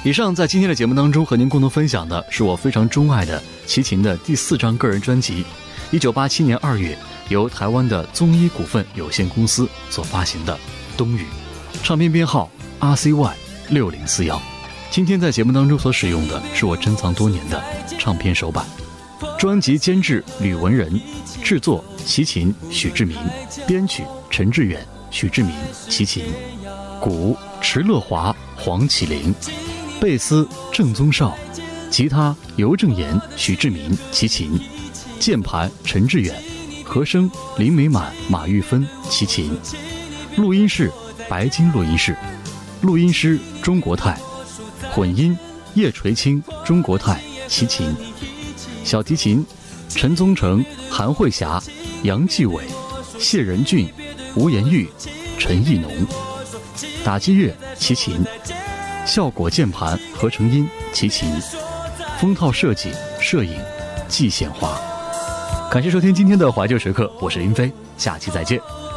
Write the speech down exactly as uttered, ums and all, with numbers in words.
以上在今天的节目当中和您共同分享的是我非常钟爱的齐秦的第四张个人专辑，一九八七年二月由台湾的宗一股份有限公司所发行的《冬雨》，唱片编号 R C Y 六零四一。今天在节目当中所使用的是我珍藏多年的唱片手版。专辑监制吕文仁，制作齐秦、许志明，编曲陈志远、许志明、齐秦，鼓池乐华、黄启麟，贝斯郑宗绍，吉他尤正言、许志明、齐秦，键盘陈志远，和声林美满、马玉芬、齐秦，录音室白金录音室，录音师钟国泰，混音叶垂青、钟国泰、齐秦，小提琴陈宗成、韩慧霞、杨继伟、谢仁俊、吴延玉、陈义农，打击乐齐秦，效果键盘合成音齐秦，封套设计摄影季显华。感谢收听今天的怀旧时刻，我是林飞，下期再见。